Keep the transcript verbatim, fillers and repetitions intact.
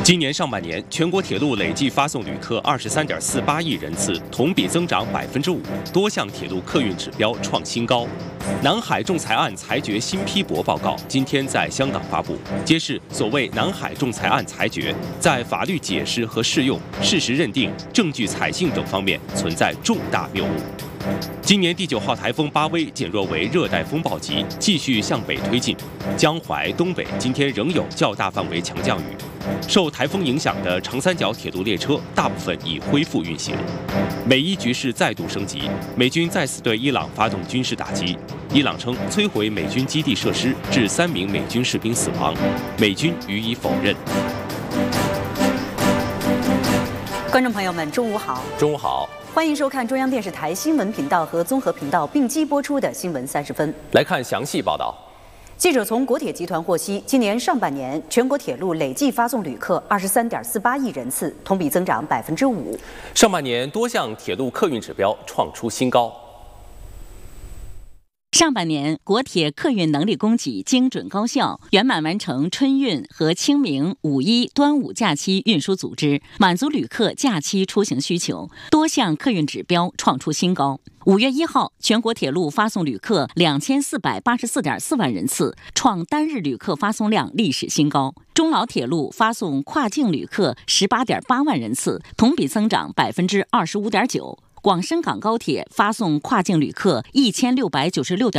今年上半年，全国铁路累计发送旅客二十三点四八亿人次，同比增长百分之五，多项铁路客运指标创新高。南海仲裁案裁决新批驳报告今天在香港发布，揭示所谓南海仲裁案裁决在法律解释和适用、事实认定、证据采信等方面存在重大谬误。今年第九号台风巴威减弱为热带风暴级，继续向北推进。江淮、东北今天仍有较大范围强降雨。受台风影响的长三角铁路列车大部分已恢复运行。美伊局势再度升级，美军再次对伊朗发动军事打击。伊朗称摧毁美军基地设施，致三名美军士兵死亡，美军予以否认。 观众朋友们，中午好！ 中午好。 欢迎收看中央电视台新闻频道和综合频道并机播出的新闻三十分。 来看详细报道。 记者从国铁集团获悉，今年上半年全国铁路累计发送旅客二十三点四八亿人次，同比增长百分之五。 上半年多项铁路客运指标创出新高。 上半年，国铁客运能力供给精准高效，圆满完成春运和清明、五一、端午假期运输组织，满足旅客假期出行需求，多项客运指标创出新高。五月一号，全国铁路发送旅客两千四百八十四点四万人次，创单日旅客发送量历史新高。中老铁路发送跨境旅客十八点八万人次，同比增长百分之二十五点九。广深港高铁发送跨境旅客一千六百九十六点